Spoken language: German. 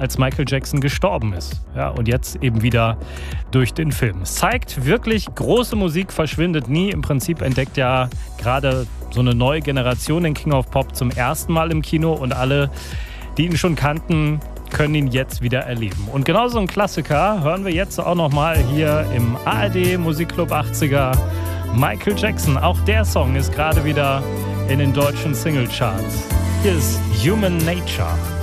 als Michael Jackson gestorben ist. Ja, und jetzt eben wieder durch den Film. Es zeigt wirklich, große Musik verschwindet nie. Im Prinzip entdeckt ja gerade so eine neue Generation den King of Pop zum ersten Mal im Kino und alle, die ihn schon kannten, können ihn jetzt wieder erleben. Und genauso ein Klassiker hören wir jetzt auch nochmal hier im ARD Musikclub 80er. Michael Jackson, auch der Song ist gerade wieder in den deutschen Singlecharts. Hier ist Human Nature.